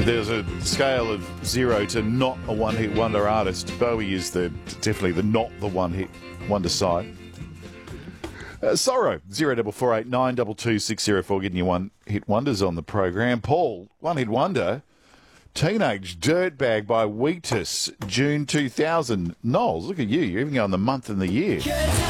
there's a scale of 0 to not a one-hit wonder artist. Bowie is definitely the not the one-hit wonder side. Sorrow, 0448 922 604, getting you one-hit wonders on the program. Paul, one-hit wonder, Teenage Dirtbag by Wheatus, June 2000. Knowles, look at you. You're even going the month and the year.